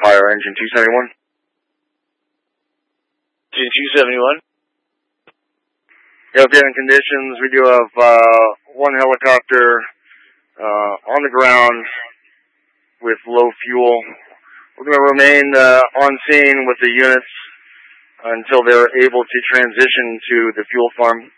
fire engine 271. Engine 271. Yep, in conditions, we do have one helicopter on the ground with low fuel. We're going to remain on scene with the units until they're able to transition to the fuel farm.